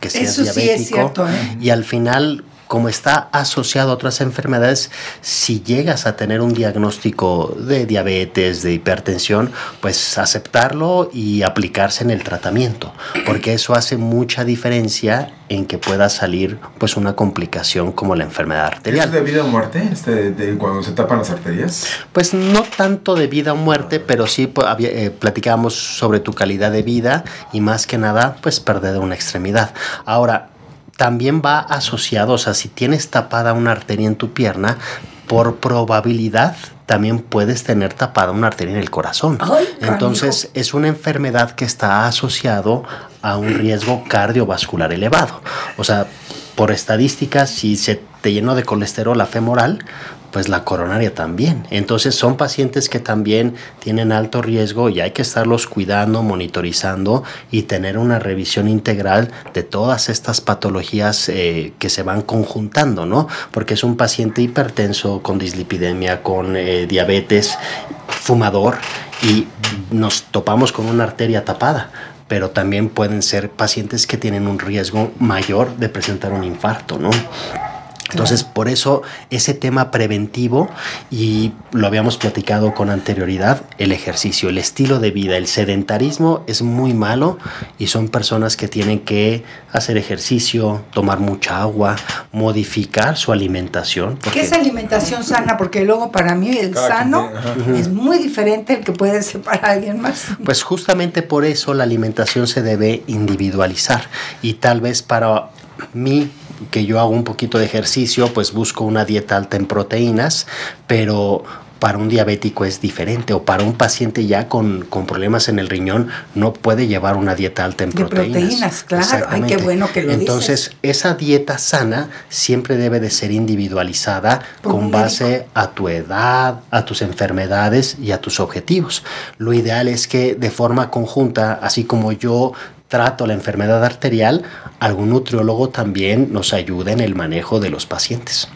que seas Eso diabético. Sí es cierto, ¿eh? Y al final, como está asociado a otras enfermedades, si llegas a tener un diagnóstico de diabetes, de hipertensión, pues aceptarlo y aplicarse en el tratamiento, porque eso hace mucha diferencia en que pueda salir pues una complicación como la enfermedad arterial. ¿Es de vida o muerte de cuando se tapan las arterias? Pues no tanto de vida o muerte, pero sí platicábamos sobre tu calidad de vida y más que nada pues perder una extremidad. Ahora, también va asociado, o sea, si tienes tapada una arteria en tu pierna, por probabilidad también puedes tener tapada una arteria en el corazón. Ay, entonces es una enfermedad que está asociado a un riesgo cardiovascular elevado. O sea, por estadísticas, si se te llenó de colesterol la femoral, pues la coronaria también. Entonces son pacientes que también tienen alto riesgo y hay que estarlos cuidando, monitorizando y tener una revisión integral de todas estas patologías que se van conjuntando, ¿no? Porque es un paciente hipertenso con dislipidemia, con diabetes, fumador y nos topamos con una arteria tapada. Pero también pueden ser pacientes que tienen un riesgo mayor de presentar un infarto, ¿no? Entonces, por eso ese tema preventivo, y lo habíamos platicado con anterioridad, el ejercicio, el estilo de vida, el sedentarismo es muy malo y son personas que tienen que hacer ejercicio, tomar mucha agua, modificar su alimentación. ¿Qué es alimentación sana? Porque luego para mí el sano es muy diferente al que puede ser para alguien más. Pues justamente por eso la alimentación se debe individualizar y tal vez para mí, que yo hago un poquito de ejercicio, pues busco una dieta alta en proteínas, pero para un diabético es diferente, o para un paciente ya con problemas en el riñón no puede llevar una dieta alta en proteínas. De proteínas, claro. Ay, qué bueno que lo Entonces, dices. esa dieta sana siempre debe de ser individualizada con base a tu edad, a tus enfermedades y a tus objetivos. Lo ideal es que de forma conjunta, así como yo trato la enfermedad arterial, algún nutriólogo también nos ayude en el manejo de los pacientes.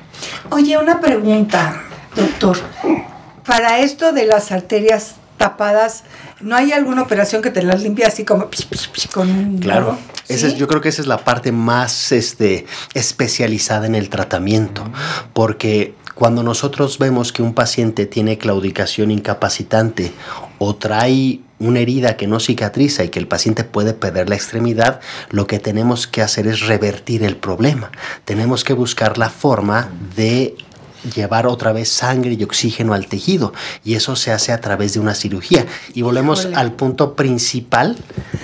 Oye, una pregunta, doctor. Para esto de las arterias tapadas, ¿no hay alguna operación que te las limpie así como con claro? ¿Sí? Yo creo que esa es la parte más especializada en el tratamiento, porque cuando nosotros vemos que un paciente tiene claudicación incapacitante o trae una herida que no cicatriza y que el paciente puede perder la extremidad, lo que tenemos que hacer es revertir el problema. Tenemos que buscar la forma de llevar otra vez sangre y oxígeno al tejido, y eso se hace a través de una cirugía. Y volvemos al punto principal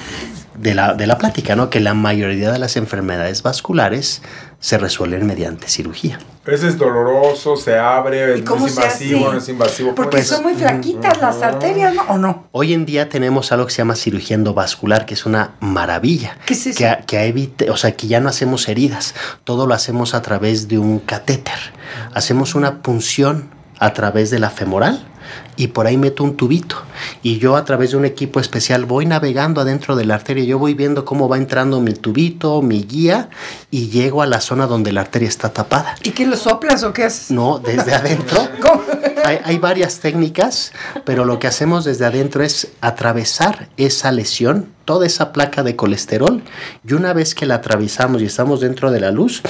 de la plática, ¿no? Que la mayoría de las enfermedades vasculares se resuelven mediante cirugía. Ese es doloroso, se abre, ¿Y cómo no es invasivo, no es invasivo. Porque pues, son muy flaquitas las arterias, ¿no? ¿O no? Hoy en día tenemos algo que se llama cirugía endovascular, que es una maravilla. ¿Qué es eso? Que evite, o sea, que ya no hacemos heridas, todo lo hacemos a través de un catéter. Hacemos una punción a través de la femoral y por ahí meto un tubito y yo a través de un equipo especial voy navegando adentro de la arteria, yo voy viendo cómo va entrando mi tubito, mi guía, y llego a la zona donde la arteria está tapada. ¿Y qué, lo soplas o qué haces? No, desde adentro. Hay varias técnicas, pero lo que hacemos desde adentro es atravesar esa lesión, toda esa placa de colesterol, y una vez que la atravesamos y estamos dentro de la luz,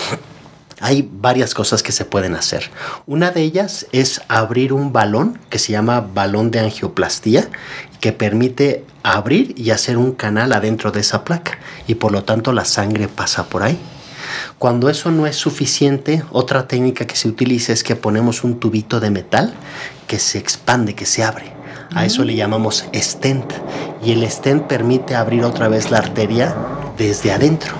hay varias cosas que se pueden hacer. Una de ellas es abrir un balón que se llama balón de angioplastía, que permite abrir y hacer un canal adentro de esa placa y por lo tanto la sangre pasa por ahí. Cuando eso no es suficiente, otra técnica que se utiliza es que ponemos un tubito de metal que se expande, que se abre. A eso le llamamos stent, y el stent permite abrir otra vez la arteria desde adentro.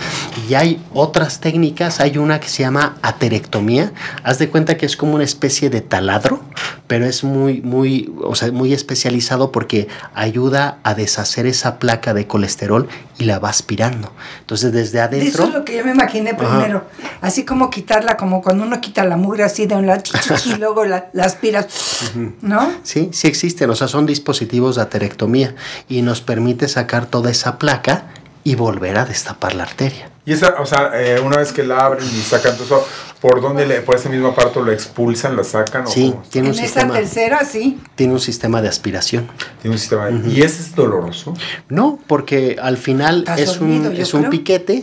Y hay otras técnicas, hay una que se llama aterectomía. Haz de cuenta que es como una especie de taladro, pero es muy especializado porque ayuda a deshacer esa placa de colesterol y la va aspirando. Entonces desde adentro... Eso es lo que yo me imaginé primero. Así como quitarla, como cuando uno quita la mugre así de un lado y luego la aspiras, ¿no? Sí existen, o sea, son dispositivos de aterectomía y nos permite sacar toda esa placa y volver a destapar la arteria. Y esa, o sea, una vez que la abren y sacan todo eso, ¿por dónde por ese mismo aparato lo expulsan, la sacan? Sí, tiene un en sistema. En esa tercera, sí. Tiene un sistema de aspiración. Tiene un sistema. ¿Y ese es doloroso? No, porque al final es un piquete